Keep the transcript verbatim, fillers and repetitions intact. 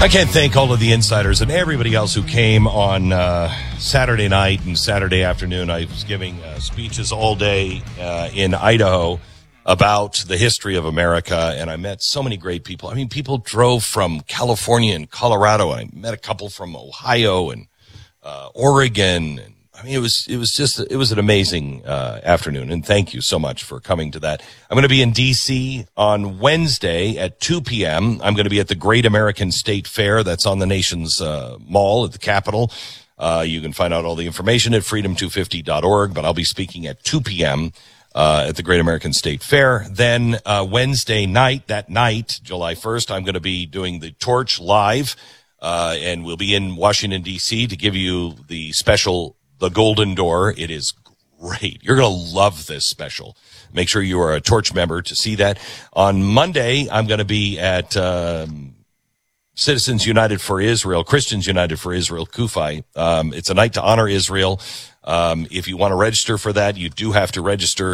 I can't thank all of the insiders and everybody else who came on uh, Saturday night and Saturday afternoon. I was giving uh, speeches all day uh, in Idaho about the history of America, and I met so many great people. I mean, people drove from California and Colorado, and I met a couple from Ohio and uh, Oregon. And, I mean, it was it was just it was an amazing uh, afternoon, and thank you so much for coming to that. I'm going to be in D C on Wednesday at two p.m. I'm going to be at the Great American State Fair. That's on the nation's uh, mall at the Capitol. Uh, you can find out all the information at freedom two fifty dot org, but I'll be speaking at two p.m. Uh, at the Great American State Fair. Then uh, Wednesday night, that night, July first, I'm going to be doing the Torch Live, uh, and we'll be in Washington, D C to give you the special The Golden Door. It is great. You're going to love this special. Make sure you are a Torch member to see that. On Monday, I'm going to be at um, Citizens United for Israel, Christians United for Israel, Kufi. Um, it's a night to honor Israel. Um, if you want to register for that, you do have to register.